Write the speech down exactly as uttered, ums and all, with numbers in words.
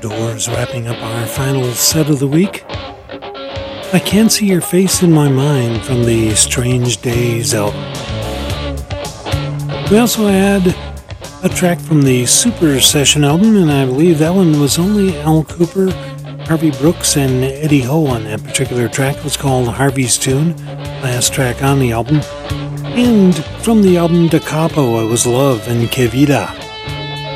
Doors wrapping up our final set of the week. I Can't See Your Face in My Mind from the Strange Days album. We also had a track from the Super Session album, and I believe that one was only Al Cooper, Harvey Brooks, and Eddie Ho on that particular track. It was called Harvey's Tune, last track on the album. And from the album Da Capo, it was Love and Que Vida.